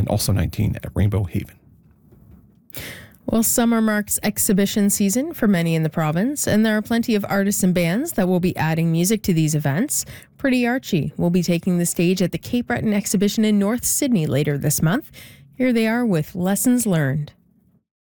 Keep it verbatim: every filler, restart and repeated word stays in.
also nineteen at Rainbow Haven. Well, summer marks exhibition season for many in the province, and there are plenty of artists and bands that will be adding music to these events. Pretty Archie will be taking the stage at the Cape Breton exhibition in North Sydney later this month. Here they are with Lessons Learned.